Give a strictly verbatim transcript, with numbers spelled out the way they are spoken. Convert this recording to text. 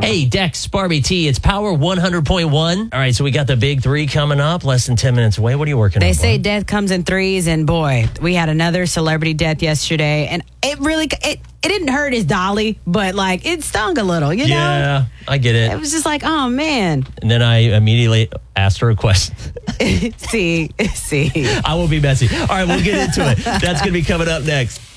Hey, Dex, Barbie T, it's Power one hundred point one. All right, so we got the big three coming up, less than ten minutes away. What are you working They on? They say Bob? death comes in threes, and boy, we had another celebrity death yesterday, and it really, it, it didn't hurt as Dolly, but like it stung a little, you know? Yeah, I get it. It was just like, oh man. And then I immediately asked her a question. see, see. I will be messy. All right, we'll get into it. That's going to be coming up next.